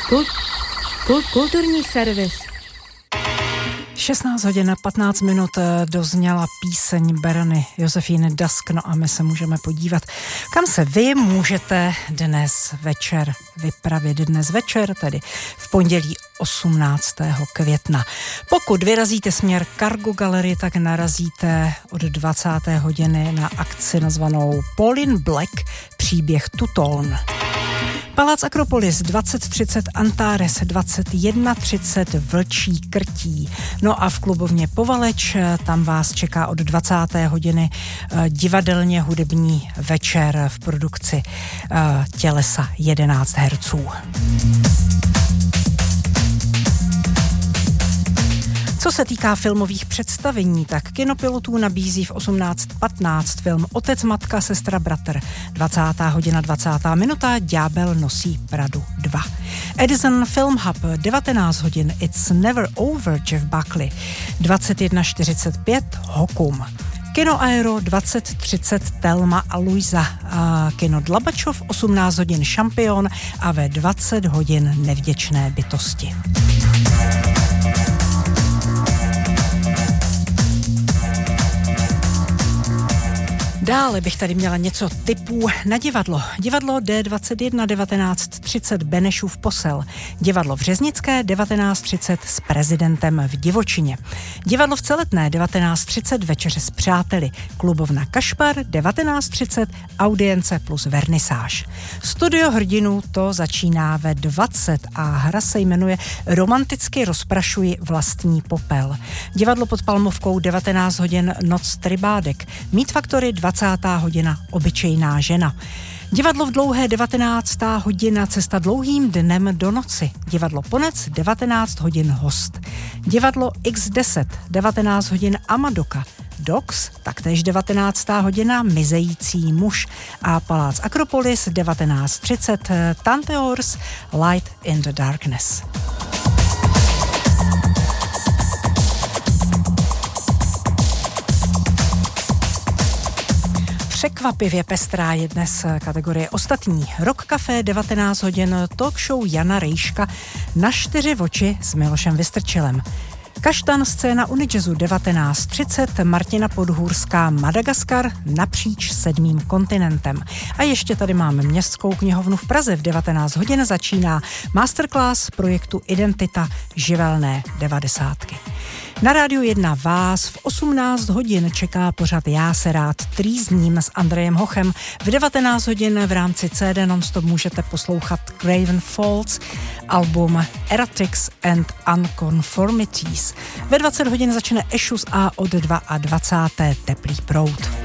Kulturní servis. 16 hodin 15 minut dozněla píseň Berny Josefíny Dusk, no a my se můžeme podívat, kam se vy můžete dnes večer vypravit. Dnes večer, tedy v pondělí 18. května. Pokud vyrazíte směr Cargo Gallery, tak narazíte od 20. hodiny na akci nazvanou Pauline Black příběh Tutoln. Palác Akropolis 20:30 Antares, 21:30 Vlčí krtí. No a v klubovně Povaleč tam vás čeká od 20. hodiny divadelně hudební večer v produkci Tělesa 11 herců. Co se týká filmových představení, tak Kinopilotů nabízí v 18:15 film Otec, matka, sestra, bratr. 20. hodina 20. minuta Ďábel nosí Pradu 2. Edison Film Hub 19 hodin It's Never Over Jeff Buckley. 21:45 Hokum. Kino Aero 20:30 Thelma a Luisa. Kino Dlabačov 18 hodin Šampion a ve 20 hodin Nevděčné bytosti. Dále bych tady měla něco typů na divadlo. Divadlo D21 19:30 Benešův posel. Divadlo v Řeznické 19:30 s prezidentem v divočině. Divadlo v Celetné 19:30 Večeře s přáteli. Klubovna Kašpar 19:30 Audience plus vernisáž. Studio hrdinů to začíná ve 20 a hra se jmenuje Romanticky rozprašuji vlastní popel. Divadlo pod Palmovkou 19 hodin Noc tribádek. Meat Factory 20. hodina Obyčejná žena. Divadlo v Dlouhé 19. hodina Cesta dlouhým dnem do noci. Divadlo Ponec 19 hodin Host. Divadlo X10 19 hodin Amadoka. Dox taktéž 19. hodina Mizející muž a Palác Akropolis 19:30 Tante Ors Light in the Darkness. Překvapivě pestrá je dnes kategorie ostatní. Rock Café 19 hodin talk show Jana Rejška na 4 oči s Milošem Vystrčilem. Kaštan scéna Unijazzu 19:30 Martina Podhůrská Madagaskar napříč 7. kontinentem. A ještě tady máme Městskou knihovnu v Praze v 19 hodin začíná masterclass projektu Identita živelné 90. Na Rádiu 1 vás v 18 hodin čeká pořad Já se rád trýzním s Andrejem Hochem. V 19 hodin v rámci CD Nonstop můžete poslouchat Craven Falls, album Erratics and Unconformities. Ve 20 hodin začne Ešus a od 22. Teplý proud.